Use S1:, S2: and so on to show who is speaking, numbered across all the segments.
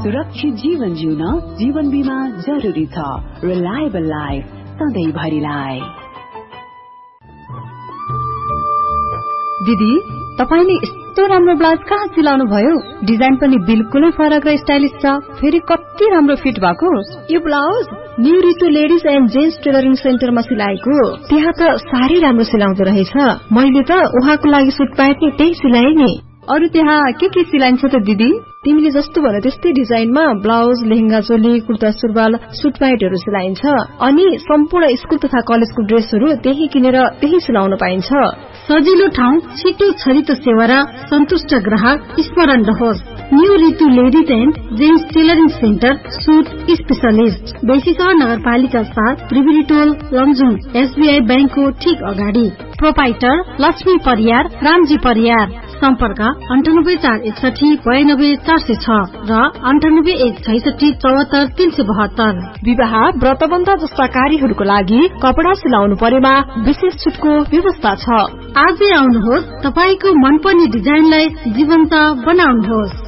S1: सुरक्षित जीवन जिउन जीवन बीमा जरुरी छ। Reliable life सधैँभरिलाई।
S2: दिदी, तपाईले यस्तो राम्रो ब्लाउज कहाँ सिलाउनु भयो? डिजाइन पनि बिल्कुलै फरक र स्टाइलिश छ। फेरि कति राम्रो फिट भएको।
S3: यो blouse new Ritu ladies and gents tailoring सेन्टरमा सिलाएको। त्यहाँ त साह्रै राम्रो सिलाउँदो रहेछ। मैले त उहाँको लागि सुट प्यान्ट नि त्यही सिलाए नि।
S2: अरु त्यहाँ के सिलाइन्छ त दिदी?
S3: तिमीले जस्तो भने त्यस्तै डिजाइनमा ब्लाउज, लेहेंगा चोली, कुर्ता सुरुवाल, सुट प्यान्टहरु सिलाइन्छ। अनि सम्पूर्ण स्कुल तथा कलेजको ड्रेसहरु त्यही किनेर त्यही सिलाउन पाइन्छ।
S4: सजिलो ठाउँ, छिटो छरितो सेवा र सन्तुष्ट ग्राहक स्मरण रहोस्। New Ritu ladies and gents tailoring centre, suit specialist, Besisahar नगरपालिका 7, त्रिवेणी टोल, लमजुङ, एसबीआई बैंकको ठीक अगाडि। प्रोपाइटर लक्ष्मी परियार, रामजी परियार। सम्पर्क 9841692406 र 9816674372।
S3: विवाह, व्रतबन्ध जस्ता कार्यहरूको लागि कपडा सिलाउनु परेमा विशेष छुटको व्यवस्था छ।
S4: आजै आउनुहोस्, तपाईको मनपर्ने डिजाइनलाई जीवन्त बनाउनुहोस्।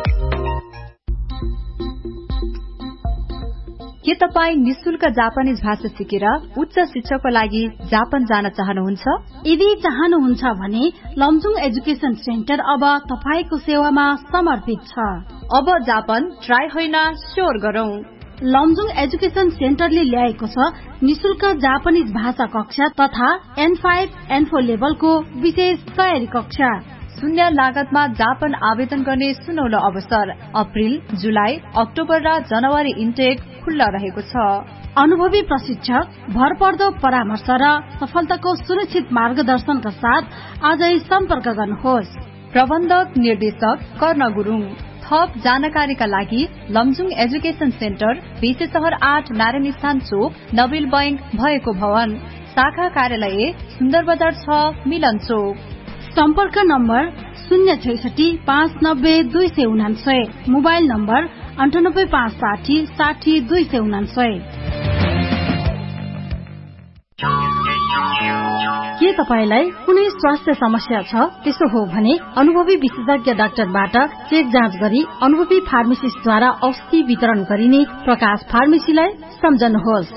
S2: के तपाई निशुल्क जापानिज भाषा सिकेर उच्च शिक्षाको लागि जापान जान चाहनुहुन्छ?
S4: यदि चाहनुहुन्छ भने लमजुङ एजुकेशन सेन्टर अब तपाईको सेवामा समर्पित छ।
S2: अब जापान ट्राई होइन, स्योर गरौं।
S4: लमजुङ एजुकेशन सेन्टरले ल्याएको छ निशुल्क जापानिज भाषा कक्षा तथा N5, N4 लेभलको विशेष तयारी कक्षा।
S2: शून्य लागतमा जापान आवेदन गर्ने सुनौलो अवसर। अप्रिल, जुलाई, अक्टोबर र जनवरी इन्टेक खुल्ला रहेको छ।
S4: अनुभवी प्रशिक्षक, भरपर्दो परामर्श र सफलताको सुनिश्चित मार्गदर्शनका साथ आजै सम्पर्क गर्नुहोस्।
S2: प्रबन्धक निर्देशक कर्ण गुरुङ। थप जानकारीका लागि लमजुङ एजुकेशन सेन्टर, बेसीसहर 8, नारायण स्थान चोक, नबिल बैंक भएको भवन, शाखा कार्यालय सुन्दर बजार 6, मिलन चोक।
S4: सम्पर्क नम्बर 066-590-299, मोबाइल नम्बर 9856060299। के तपाईलाई कुनै स्वास्थ्य समस्या छ? त्यसो हो भने अनुभवी विशेषज्ञ डाक्टरबाट चेक जाँच गरी अनुभवी फार्मेसिस्टद्वारा औषधि वितरण गरिने प्रकाश फार्मेसीलाई सम्झनुहोस्।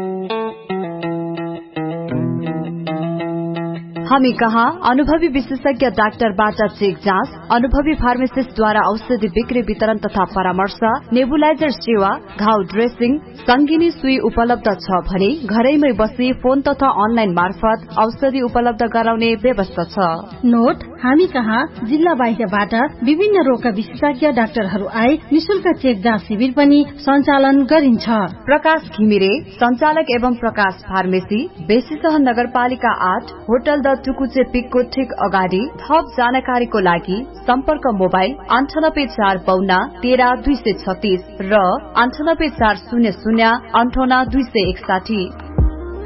S2: हामी कहाँ अनुभवी विशेषज्ञ डाक्टरबाट चेक जाँच, अनुभवी फार्मासिस्टद्वारा औषधि बिक्री वितरण तथा परामर्श, नेबुलाइजर सेवा, घाउ ड्रेसिङ, संगिनी सुई उपलब्ध छ भने घरैमै बसी फोन तथा अनलाइन मार्फत औषधि उपलब्ध गराउने व्यवस्था छ।
S4: नोट, हामी कहाँ जिल्ला बाहिरबाट विभिन्न रोगका विशेषज्ञ डाक्टरहरू आए निशुल्क चेक जाँच शिविर पनि सञ्चालन गरिन्छ।
S2: प्रकाश घिमिरे, संचालक एवं प्रकाश फार्मेसी, बेसीसहर नगरपालिका 8, होटल द टुकुचे पिकको ठीक अगाडि। थप जानकारीको लागि सम्पर्क मोबाइल 9845513236 र 9840089261।